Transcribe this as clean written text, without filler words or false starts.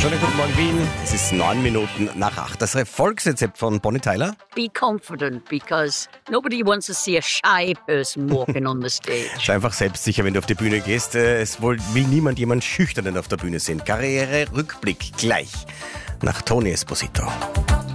Schönen guten Morgen, Wien. Es ist 9 Minuten nach 8. Das Erfolgsrezept von Bonnie Tyler. Be confident, because nobody wants to see a shy person walking on the stage. Sei einfach selbstsicher, wenn du auf die Bühne gehst. Es will niemand jemand Schüchternen auf der Bühne sehen. Karriere-Rückblick gleich nach Tony Esposito.